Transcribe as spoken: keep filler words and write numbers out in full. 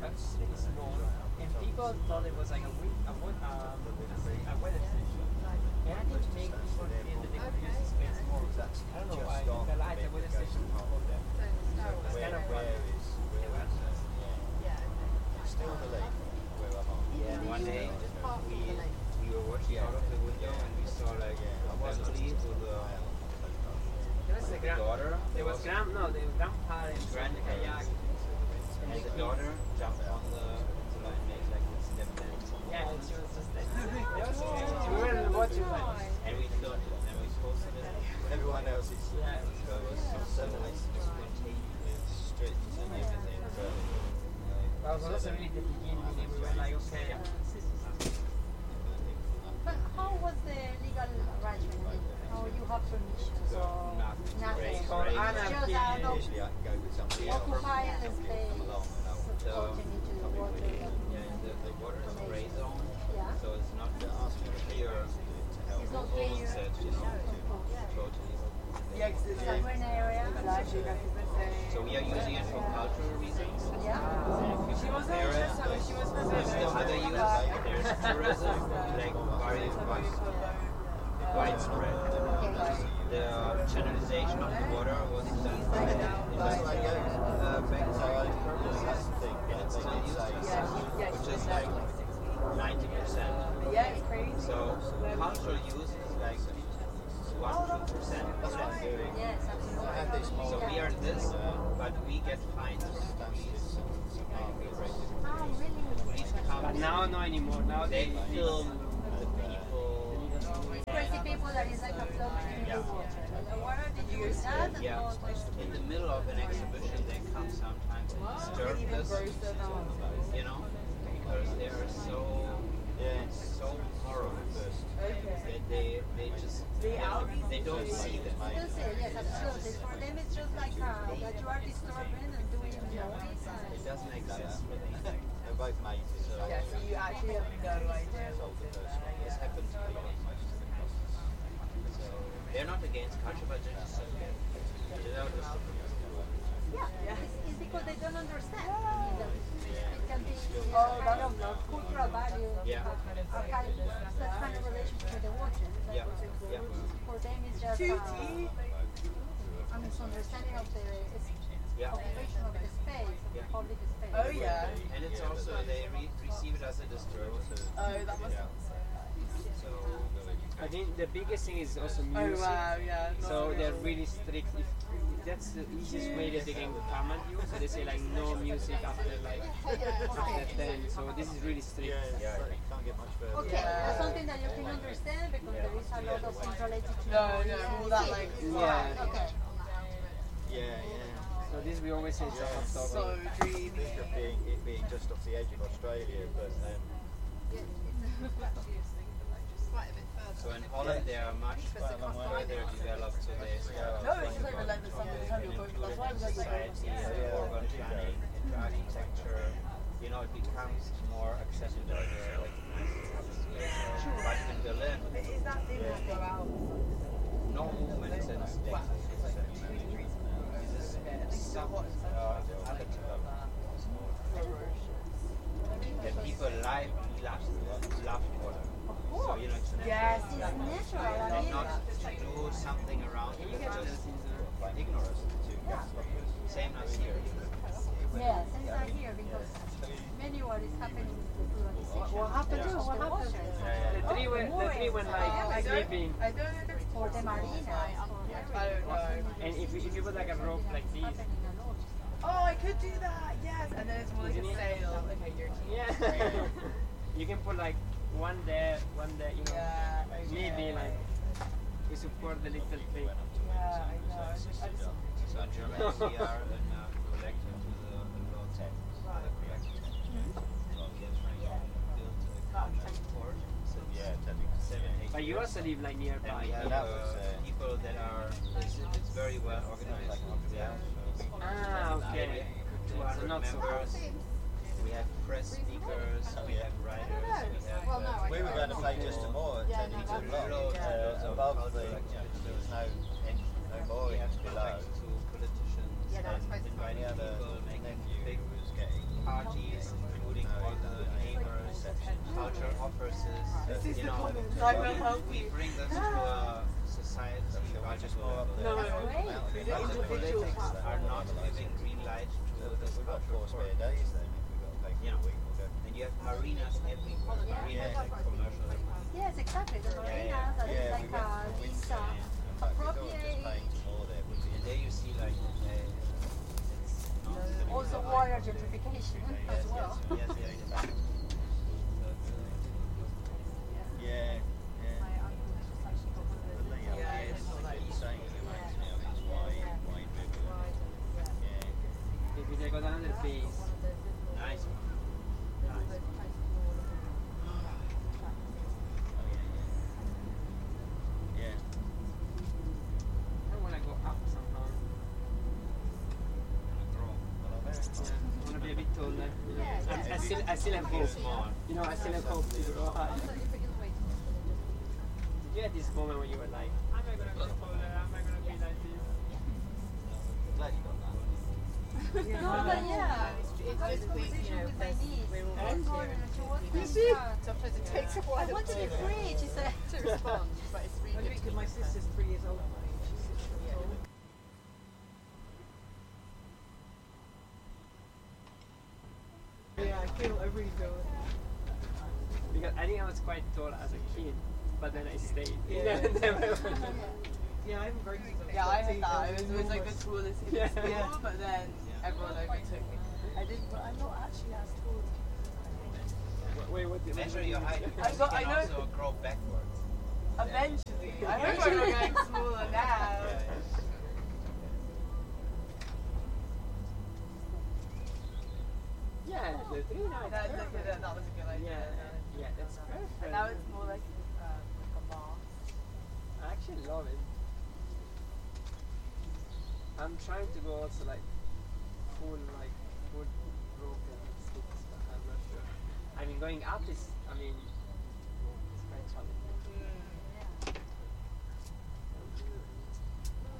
but it's small, and people thought it was like a week, a, week, um, a weather station. And I think to make people feel that they could use the space more. I don't know why, they like the weather station before that. It's kind of fun. Still on the lake, where I'm on. Yeah, one day we we were watching out of the window and we saw like a family with a There was a grand, daughter. there was grand, no, the grandparents, grand kayak. And the daughter jumped on the to like make like a step dance. Yeah, and she was just like, it was okay. So we were watching like, And we filmed it and we posted it. Everyone else is yeah, it was So it was so suddenly spontaneous, strict and everything. So, That was also really the beginning. We were like, okay. But how was the legal arrangement? How you have permission? So nothing. Raise- It's raise- just out of usually I can go with somebody else. occupying the Come space, along and I'll supporting into the water. yeah, the, the water is a gray zone, Yeah. so it's not clear. It's not clear. Onset, you know, totally. Yeah, 'cause it's like, Somewhere in the area. actually, like you were saying. So we are using it for cultural reasons. Yeah. If She you was compare it interested, but she was with presenting. the other use, there's tourism, like very much widespread. The channelization of the water was done by the That's like goes. uh, back So I, that's the thing. and it's still used, which is like ninety percent. Yeah, it's crazy. So cultural use is like one two percent. That's what I'm doing. Yes, absolutely. I have this small. So we are this, but we get fined for police. Ah, really? Police come, But now, no anymore. Now they they film the people. Crazy people that is like a floating in the water. The water, did you use that? Yeah, in the middle of an exhibition, they come sometimes and disturb this, you know, because they are so, Yeah. so horrible that they, they just, The algae. they don't see them. Still say, yes, absolutely. For them, it's just like uh, that you are disturbing and doing noise. And It doesn't exist for these things. They're both mates. So Yeah, so you actually have no idea what the this person. This is. happens to be on most of the costs. So they're not against culture, but they're just against, you know, just yeah, it's, it's because they don't understand. I mean, that it can be Oh, kind of cultural value, Yeah. a kind of, that kind of relationship with the water. That Yeah, yeah. For them, it's just uh, a misunderstanding of the Yeah. occupation of the space, of Yeah. the public space. Oh, yeah. and it's also, they re- receive it as a disturbance. Oh, that must Yeah. So, I think the biggest thing is also Oh, music. wow, yeah. not So they're real. really strict. If, if that's the easiest way that they can come at you. So they say like no music after like after ten. So this is really strict. Yeah, yeah. You can't get much further. Okay, that's something that you can understand because there is a lot of things related to No, no, all that like. Yeah. Okay. Yeah, yeah. So this we always say is a hot topic. So dreamy. Think of being it being just off the edge of Australia, but um, so in Holland they are much further developed, so they start No, it's just like the like something kind of going. That's why I was like, society, urban planning, into architecture. You know, it becomes more accessible. uh, But in Berlin, is that thing that go out? no movement since decades. This is sub uh, that people live love love water. So you know it's natural. Yes, It's natural. I Not, mean, not to do something around it, it's just ignorance. Same as here. yeah, things are here because many what is happening with the privatization. What happened? of What the happened? water. The tree went, the tree went like I don't, sleeping. I don't know. For the marinas, for I don't know. And if you, if you put like a rope like this, happening a lot. Oh, I could do that. Yes, and then it's more like a Isn't it? sail. Okay, you're teaching. yeah, you can put like one there, one there. You know, Yeah, okay. maybe like we support the little thing. Yeah, I know. I just, I just, So in Germany we are a uh, collector to the law tech, the collector. Well, we are trying to build a culture port. So yeah, that'd be seven, eight But you years. also live like And nearby. we have that uh, was, uh, people that are, it's, it's very well organized. We have Ah, okay. two hundred Not so members, we have press speakers, we have writers, we have... Well, no, uh, I we were going to play just more at Yeah, Teddy no, to that's Block, true. uh, above the, there was no, no we mooring have below. contacts to politicians Yeah, that's and right. inviting Any other people, making nephew big who was getting parties four spare days then. If we've got to pay for Yeah. a week, we'll go. And you have marinas everywhere. Marinas and commercial. Yes, exactly. The Yeah, marinas yeah, that is yeah. like we went uh, for these winter. uh, In fact, we thought just appropriate. paying some more there would be. And there you see like uh, it's not Also water gentrification as well. Yes, yes, yes, yes. Yeah, yeah. But then, yeah, Yeah, it's it's not like- it's saying it reminds me of this wide, wide river. Yeah. Maybe they got another base. nice. Oh yeah, yeah. Yeah. I want to go up somehow. Well, I bet. Yeah, I want to be a bit taller. You know. Yeah, I, I yeah. still, I still have Feel hope. small. You know, I still have hope to go high. You had this moment when you were like, am I gonna go taller? Am I gonna be like this? Glad you got that. No, but yeah. It's I had just a we, you conversation know, with my there's- niece. we're all I told volunteering. her, she was You like, see? uh, Sometimes it takes a while I want to be free, she said. to respond, but it's really good. Because my sister's three years older than me. She's six years old. Yeah, I feel, I really feel it. Because I think I was quite tall as a kid, but then I stayed. Yeah. Never- Yeah, I haven't grown to the Yeah, I had that. I was always like the tallest in Yeah. school, Yeah. but then everyone overtook me. I didn't, but I'm not actually as tall. Wait, what did Measure your height. I because got- you I can know- also grow backwards. Eventually, I hope I'm not getting smaller now. Yeah. Yeah, the three now. That, look at that, that was a good idea. Yeah, yeah, that's perfect. And now it's more like, uh, like a bar. I actually love it. I'm trying to go also like full like wood broken sticks, but I'm not sure. I mean, going up is, I mean, it's quite challenging.